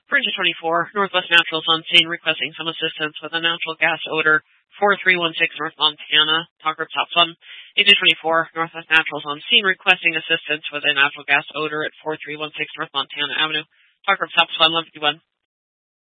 Bridge 24, Northwest Naturals on scene requesting some assistance with a natural gas odor, 4316 North Montana, Talk Group Top Fun. Agent 24, Northwest Naturals on scene requesting assistance with a natural gas odor at 4316 North Montana Avenue. Talk Group Top Fun, 1151.